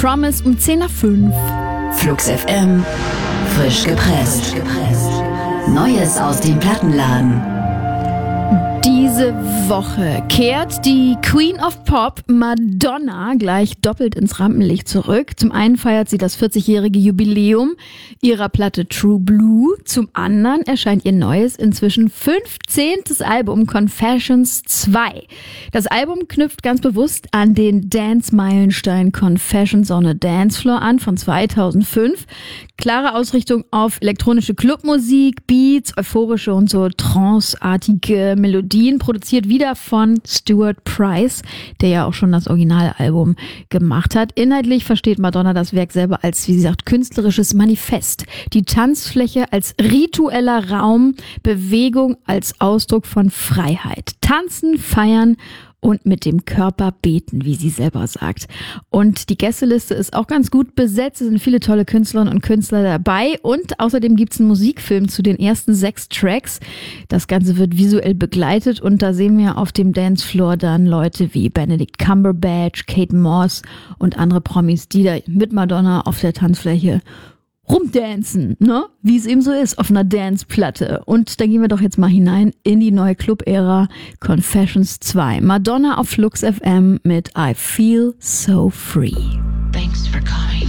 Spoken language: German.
Promise um 10 nach 5. Flux FM, frisch gepresst. Neues aus dem Plattenladen. Diese Woche kehrt die Queen of Pop, Madonna, gleich doppelt ins Rampenlicht zurück. Zum einen feiert sie das 40-jährige Jubiläum ihrer Platte True Blue. Zum anderen erscheint ihr neues, inzwischen 15. Album Confessions 2. Das Album knüpft ganz bewusst an den Dance-Meilenstein Confessions on a Dance Floor an von 2005. Klare Ausrichtung auf elektronische Clubmusik, Beats, euphorische und so tranceartige Melodien, produziert wieder von Stuart Price, der ja auch schon das Originalalbum gemacht hat. Inhaltlich versteht Madonna das Werk selber als, wie sie sagt, künstlerisches Manifest. Die Tanzfläche als ritueller Raum, Bewegung als Ausdruck von Freiheit. Tanzen, feiern und mit dem Körper beten, wie sie selber sagt. Und die Gästeliste ist auch ganz gut besetzt. Es sind viele tolle Künstlerinnen und Künstler dabei. Und außerdem gibt's einen Musikfilm zu den ersten 6 Tracks. Das Ganze wird visuell begleitet. Und da sehen wir auf dem Dancefloor dann Leute wie Benedict Cumberbatch, Kate Moss und andere Promis, die da mit Madonna auf der Tanzfläche rumdancen, ne? Wie es eben so ist auf einer Danceplatte. Und da gehen wir doch jetzt mal hinein in die neue Club-Ära Confessions 2. Madonna auf Flux FM mit I Feel So Free. Thanks for coming.